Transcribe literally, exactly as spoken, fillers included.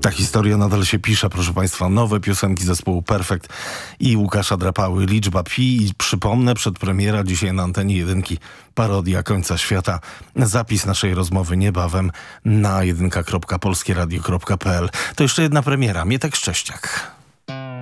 Ta historia nadal się pisze, proszę Państwa. Nowe piosenki zespołu Perfekt i Łukasza Drapały. Liczba pi i przypomnę, przedpremiera dzisiaj na antenie jedynki, parodia końca świata. Zapis naszej rozmowy niebawem na jedynka kropka polskieradio kropka p l. To jeszcze jedna premiera. Mietek Szczęściak.